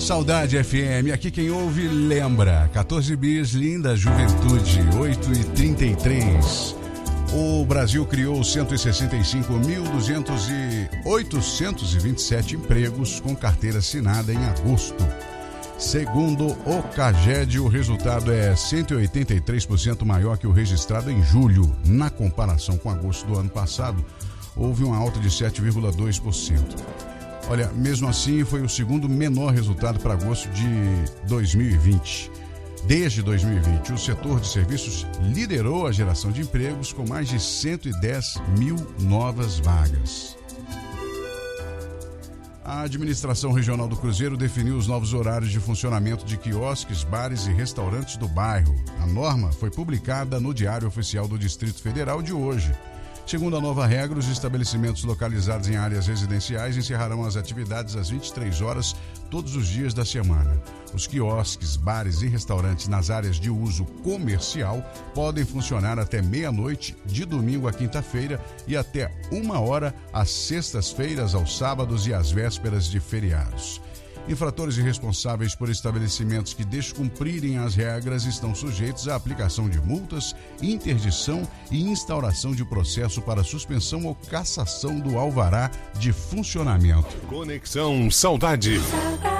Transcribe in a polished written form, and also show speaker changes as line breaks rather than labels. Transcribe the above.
Saudade FM, aqui quem ouve lembra. 14 bis, linda juventude, 8h33. O Brasil criou 165.827 empregos com carteira assinada em agosto. Segundo o CAGED, o resultado é 183% maior que o registrado em julho. Na comparação com agosto do ano passado, houve uma alta de 7,2%. Olha, mesmo assim, foi o segundo menor resultado para agosto de 2020. Desde 2020, o setor de serviços liderou a geração de empregos com mais de 110 mil novas vagas. A administração regional do Cruzeiro definiu os novos horários de funcionamento de quiosques, bares e restaurantes do bairro. A norma foi publicada no Diário Oficial do Distrito Federal de hoje. Segundo a nova regra, os estabelecimentos localizados em áreas residenciais encerrarão as atividades às 23 horas todos os dias da semana. Os quiosques, bares e restaurantes nas áreas de uso comercial podem funcionar até meia-noite de domingo a quinta-feira e até 1h às sextas-feiras, aos sábados e às vésperas de feriados. Infratores e responsáveis por estabelecimentos que descumprirem as regras estão sujeitos à aplicação de multas, interdição e instauração de processo para suspensão ou cassação do alvará de funcionamento.
Conexão Saudade.